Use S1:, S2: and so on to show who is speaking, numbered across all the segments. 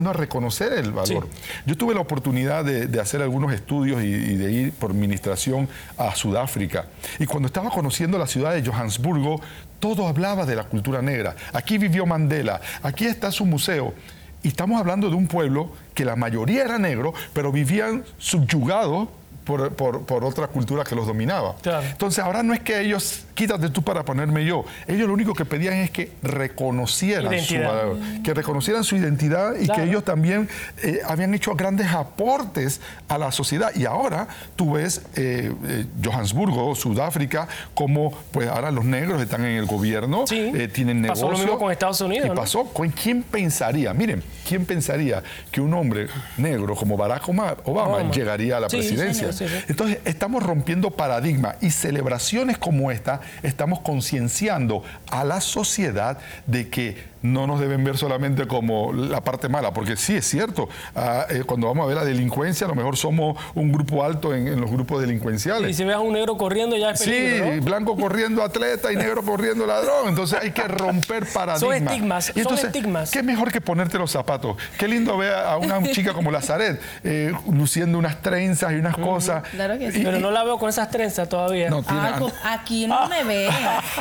S1: a reconocer el valor.
S2: Sí.
S1: Yo tuve la oportunidad de hacer algunos estudios y de ir por ministración a Sudáfrica. Y cuando estaba conociendo la ciudad de Johannesburgo, todo hablaba de la cultura negra. Aquí vivió Mandela, aquí está su museo. Y estamos hablando de un pueblo que la mayoría era negro, pero vivían subyugados por otra cultura que los dominaba.
S2: Claro.
S1: Entonces ahora no es que ellos, quítate tú para ponerme yo. Ellos lo único que pedían es que reconocieran su valor, que reconocieran su identidad y
S2: claro.
S1: que ellos también habían hecho grandes aportes a la sociedad. Y ahora tú ves Johannesburgo, Sudáfrica, como pues ahora los negros están en el gobierno,
S2: sí.
S1: Tienen negocios.
S2: Pasó lo mismo con Estados Unidos,
S1: y
S2: ¿no?
S1: pasó con quién pensaría, miren, quién pensaría que un hombre negro como Barack Obama llegaría a la presidencia.
S2: Sí.
S1: Entonces, estamos rompiendo paradigmas y celebraciones como esta, estamos concienciando a la sociedad de que no nos deben ver solamente como la parte mala, porque sí es cierto, cuando vamos a ver la delincuencia, a lo mejor somos un grupo alto en los grupos delincuenciales.
S2: Y si ves a un negro corriendo ya es peligro,
S1: sí, ¿no? Blanco corriendo atleta y negro corriendo ladrón, entonces hay que romper paradigmas.
S2: Son estigmas,
S1: y entonces,
S2: son estigmas.
S1: ¿qué mejor que ponerte los zapatos? Qué lindo ver a una chica como Lazaret, luciendo unas trenzas y unas cosas.
S3: Claro que sí.
S2: Pero no la veo con esas trenzas todavía.
S1: No, tiene...
S3: Aquí no me ven.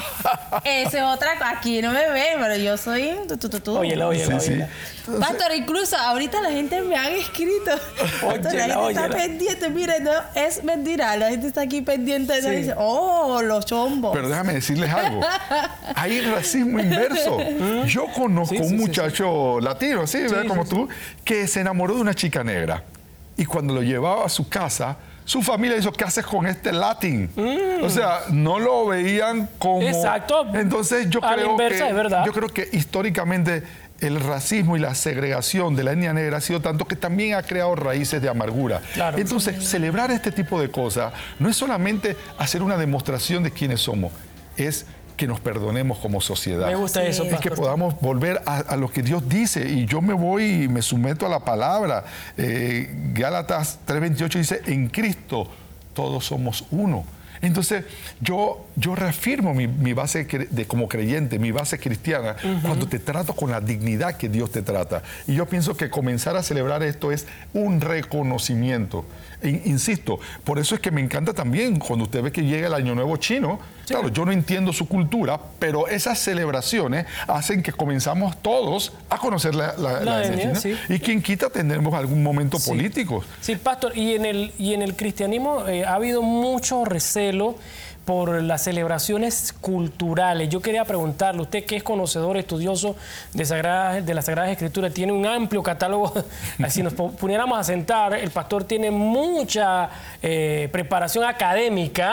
S3: Esa es otra, aquí no me ven, pero yo soy
S2: Óyela.
S3: Pastor, incluso ahorita la gente me ha escrito. Pastor, la gente está pendiente. Mire, no es mentira. La gente está aquí pendiente. Sí. Dice, oh, los chombos.
S1: Pero déjame decirles algo. Hay racismo inverso. Yo conozco un muchacho latino, como tú, que se enamoró de una chica negra. Y cuando lo llevaba a su casa, su familia hizo, ¿qué haces con este latín? O sea, no lo veían como...
S2: Exacto.
S1: Entonces yo creo que históricamente el racismo y la segregación de la etnia negra ha sido tanto que también ha creado raíces de amargura.
S2: Claro.
S1: Entonces, celebrar este tipo de cosas no es solamente hacer una demostración de quiénes somos, es que nos perdonemos como sociedad.
S2: Me gusta eso,
S1: Pastor. Es que podamos volver a lo que Dios dice. Y yo me voy y me someto a la palabra. Gálatas 3:28 dice, en Cristo todos somos uno. Entonces, yo reafirmo mi base como creyente, mi base cristiana, cuando te trato con la dignidad que Dios te trata. Y yo pienso que comenzar a celebrar esto es un reconocimiento. Insisto, por eso es que me encanta también cuando usted ve que llega el Año Nuevo chino. Sí. Claro, yo no entiendo su cultura, pero esas celebraciones hacen que comenzamos todos a conocer la etnia china. Y quien quita tendremos algún momento político.
S2: Sí, Pastor, y en el cristianismo ha habido mucho recelo por las celebraciones culturales. Yo quería preguntarle, usted que es conocedor, estudioso de las Sagradas Escrituras, tiene un amplio catálogo, si nos pudiéramos a sentar, el pastor tiene mucha preparación académica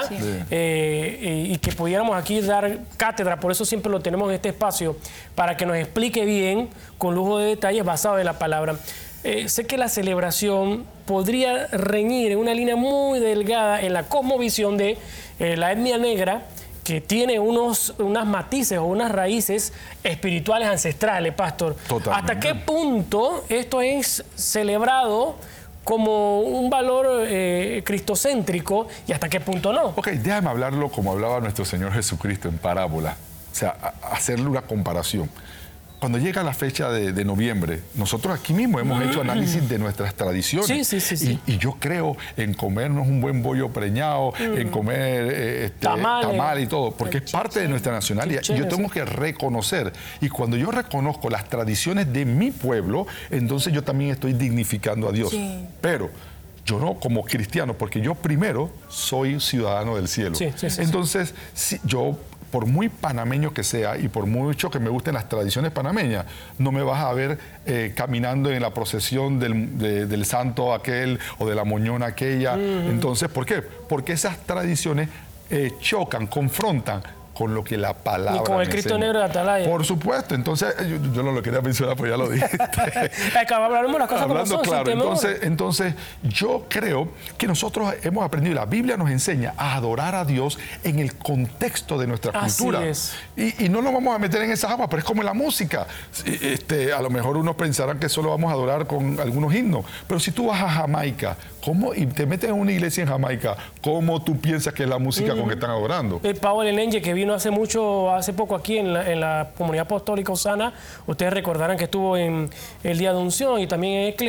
S2: y que pudiéramos aquí dar cátedra, por eso siempre lo tenemos en este espacio, para que nos explique bien, con lujo de detalles, basado en la palabra. Sé que la celebración podría reñir en una línea muy delgada en la cosmovisión de la etnia negra, que tiene unas matices o unas raíces espirituales ancestrales, Pastor.
S1: Totalmente.
S2: ¿Hasta qué punto esto es celebrado como un valor cristocéntrico y hasta qué punto no?
S1: Ok, déjame hablarlo como hablaba nuestro Señor Jesucristo en parábola. O sea, hacerle una comparación. Cuando llega la fecha de noviembre, nosotros aquí mismo hemos hecho análisis de nuestras tradiciones.
S2: Sí.
S1: Y yo creo en comernos un buen bollo preñado, en comer tamal y todo, porque es parte de nuestra nacionalidad. Y yo tengo que reconocer. Y cuando yo reconozco las tradiciones de mi pueblo, entonces yo también estoy dignificando a Dios. Sí. Pero yo no como cristiano, porque yo primero soy ciudadano del cielo. Entonces, si yo... por muy panameño que sea y por mucho que me gusten las tradiciones panameñas, no me vas a ver caminando en la procesión del santo aquel o de la moñona aquella. Entonces, ¿por qué? Porque esas tradiciones chocan, confrontan con lo que la palabra
S2: y con el Cristo negro de Atalaya.
S1: Por supuesto. Entonces, yo no lo quería mencionar, pero ya lo dijiste.
S2: Hablamos las cosas como son,
S1: claro. Entonces, yo creo que nosotros hemos aprendido, la Biblia nos enseña a adorar a Dios en el contexto de nuestra cultura.
S2: Así es.
S1: Y no nos vamos a meter en esa agua, pero es como en la música. A lo mejor unos pensarán que solo vamos a adorar con algunos himnos, pero si tú vas a Jamaica, y te metes en una iglesia en Jamaica, ¿cómo tú piensas que es la música con que están adorando?
S2: El Powell Enenge que vino vino hace poco aquí en la Comunidad Apostólica Osana. Ustedes recordarán que estuvo en el Día de Unción y también en